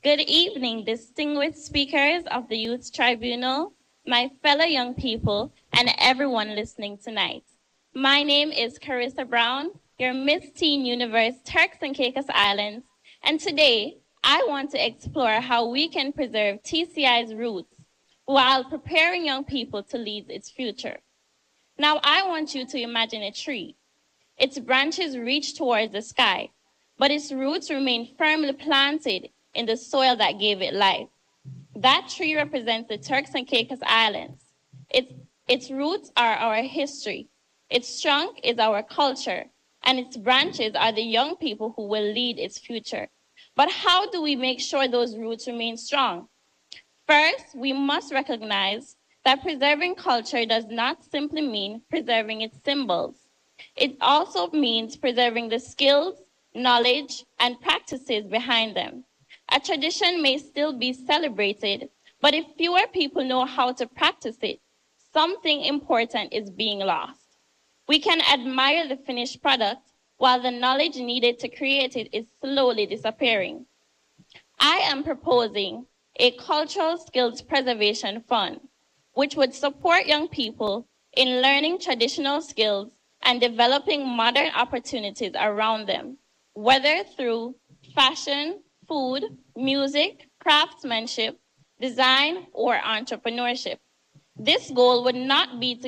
Good evening, distinguished speakers of the Youth Tribunal, my fellow young people, and everyone listening tonight. My name is Carissa Brown, your Miss Teen Universe Turks and Caicos Islands, and today I want to explore how we can preserve TCI's roots while preparing young people to lead its future. Now I want you to imagine a tree. Its branches reach towards the sky, but its roots remain firmly planted in the soil that gave it life. That tree represents the Turks and Caicos Islands. Its roots are our history, its trunk is our culture, and its branches are the young people who will lead its future. But how do we make sure those roots remain strong? First, we must recognize that preserving culture does not simply mean preserving its symbols. It also means preserving the skills, knowledge, and practices behind them. A tradition may still be celebrated, but if fewer people know how to practice it, something important is being lost. We can admire the finished product while the knowledge needed to create it is slowly disappearing. I am proposing a cultural skills preservation fund, which would support young people in learning traditional skills and developing modern opportunities around them, whether through fashion, food, music, craftsmanship, design, or entrepreneurship. This goal would not be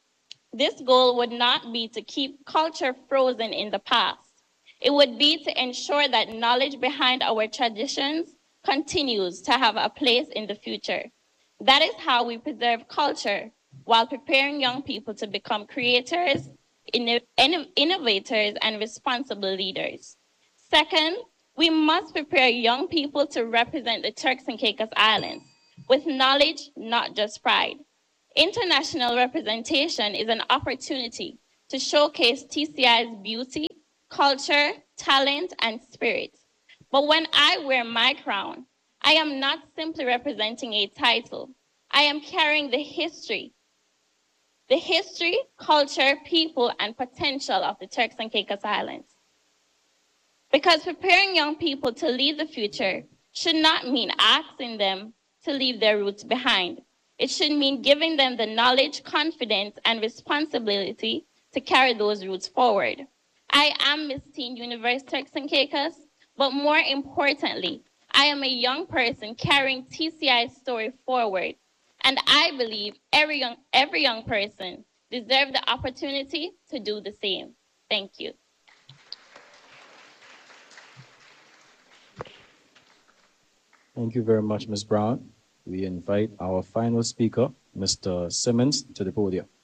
to keep culture frozen in the past. It would be to ensure that knowledge behind our traditions continues to have a place in the future. That is how we preserve culture while preparing young people to become creators, innovators, and responsible leaders. Second, we must prepare young people to represent the Turks and Caicos Islands with knowledge, not just pride. International representation is an opportunity to showcase TCI's beauty, culture, talent, and spirit. But when I wear my crown, I am not simply representing a title. I am carrying the history, culture, people, and potential of the Turks and Caicos Islands. Because preparing young people to lead the future should not mean asking them to leave their roots behind. It should mean giving them the knowledge, confidence, and responsibility to carry those roots forward. I am Miss Teen Universe Turks and Caicos, but more importantly, I am a young person carrying TCI's story forward. And I believe every young person deserves the opportunity to do the same. Thank you. Thank you very much, Ms. Brown. We invite our final speaker, Mr. Simmons, to the podium.